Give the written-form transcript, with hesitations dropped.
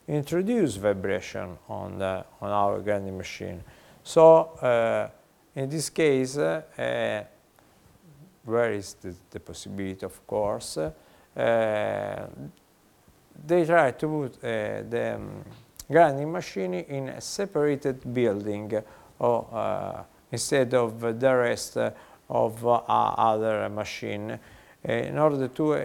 introduce vibration on our grinding machine. So in this case, where is the possibility, of course, they try to put the grinding machine in a separated building or instead of the rest of other machine in order to